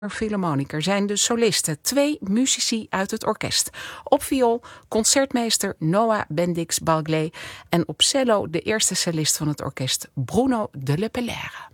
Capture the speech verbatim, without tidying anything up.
Philharmoniker zijn de solisten, twee muzici uit het orkest. Op viool concertmeester Noah Bendix-Balgley en op cello de eerste cellist van het orkest Bruno de Lepelaere.